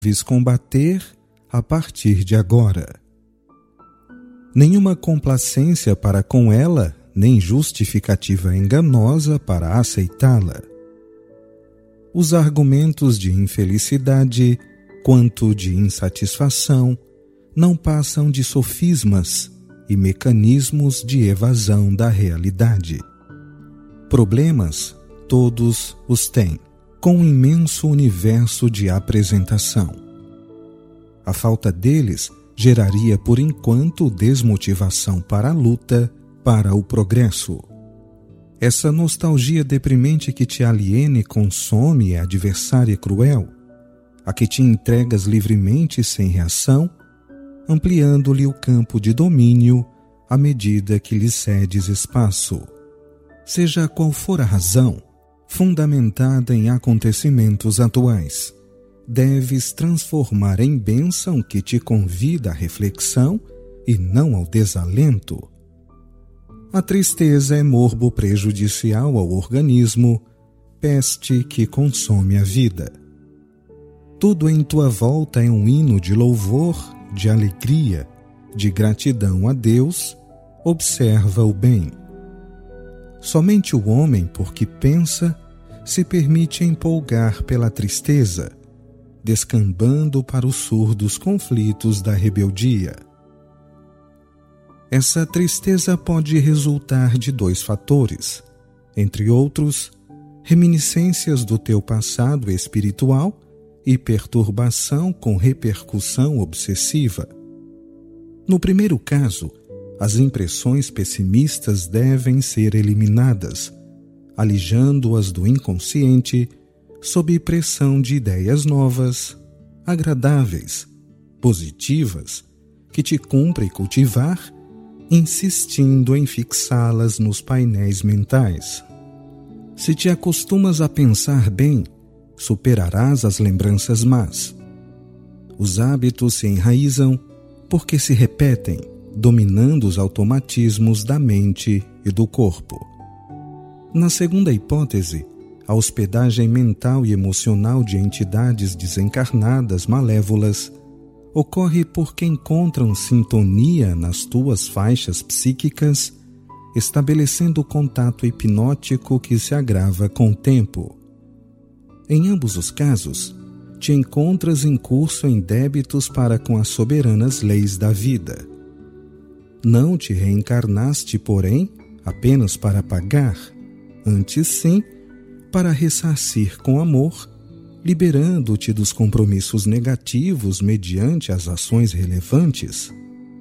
deves combater a partir de agora. Nenhuma complacência para com ela, nem justificativa enganosa para aceitá-la. Os argumentos de infelicidade quanto de insatisfação não passam de sofismas e mecanismos de evasão da realidade. Problemas, todos os têm, com um imenso universo de apresentação. A falta deles geraria por enquanto desmotivação para a luta, para o progresso. Essa nostalgia deprimente que te aliena e consome é adversária cruel, a que te entregas livremente sem reação, ampliando-lhe o campo de domínio à medida que lhe cedes espaço. Seja qual for a razão, fundamentada em acontecimentos atuais, deves transformar em bênção que te convida à reflexão e não ao desalento. A tristeza é morbo prejudicial ao organismo, peste que consome a vida. Tudo em tua volta é um hino de louvor, de alegria, de gratidão a Deus. Observa o bem. Somente o homem, porque pensa, se permite empolgar pela tristeza, descambando para os surdos conflitos da rebeldia. Essa tristeza pode resultar de 2 fatores, entre outros, reminiscências do teu passado espiritual e perturbação com repercussão obsessiva. No primeiro caso, as impressões pessimistas devem ser eliminadas, alijando-as do inconsciente sob pressão de ideias novas, agradáveis, positivas, que te cumpre cultivar, insistindo em fixá-las nos painéis mentais. Se te acostumas a pensar bem, superarás as lembranças más. Os hábitos se enraizam porque se repetem, dominando os automatismos da mente e do corpo. Na segunda hipótese, a hospedagem mental e emocional de entidades desencarnadas malévolas ocorre porque encontram sintonia nas tuas faixas psíquicas, estabelecendo contato hipnótico que se agrava com o tempo. Em ambos os casos, te encontras em curso em débitos para com as soberanas leis da vida. Não te reencarnaste, porém, apenas para pagar, antes sim, para ressarcir com amor, liberando-te dos compromissos negativos mediante as ações relevantes.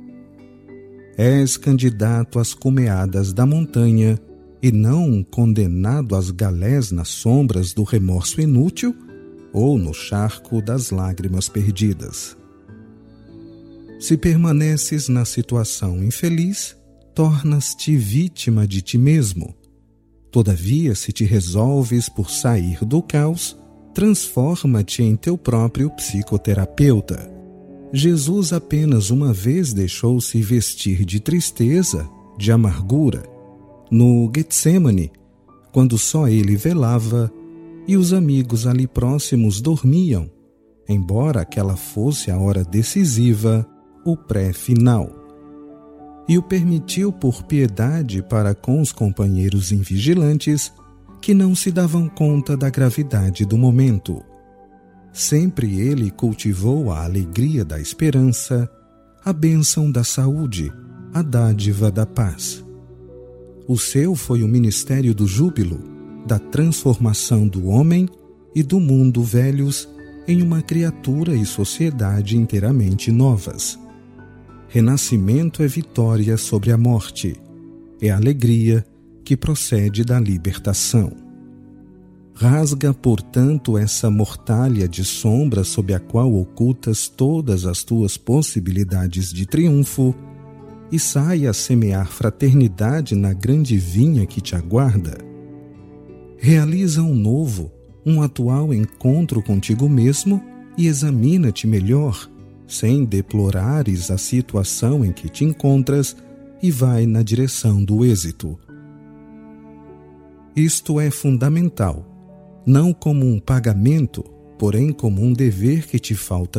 És candidato às cumeadas da montanha e não condenado às galés nas sombras do remorso inútil ou no charco das lágrimas perdidas. Se permaneces na situação infeliz, tornas-te vítima de ti mesmo. Todavia, se te resolves por sair do caos, transforma-te em teu próprio psicoterapeuta. Jesus apenas uma vez deixou-se vestir de tristeza, de amargura, no Getsemane, quando só ele velava e os amigos ali próximos dormiam, embora aquela fosse a hora decisiva, o pré-final. E o permitiu por piedade para com os companheiros invigilantes que não se davam conta da gravidade do momento. Sempre ele cultivou a alegria da esperança, a bênção da saúde, a dádiva da paz. O seu foi o ministério do júbilo, da transformação do homem e do mundo velhos em uma criatura e sociedade inteiramente novas. Renascimento é vitória sobre a morte, é alegria que procede da libertação. Rasga, portanto, essa mortalha de sombra sob a qual ocultas todas as tuas possibilidades de triunfo e sai a semear fraternidade na grande vinha que te aguarda. Realiza um novo, um atual encontro contigo mesmo e examina-te melhor, sem deplorares a situação em que te encontras e vai na direção do êxito. Isto é fundamental, não como um pagamento, porém como um dever que te falta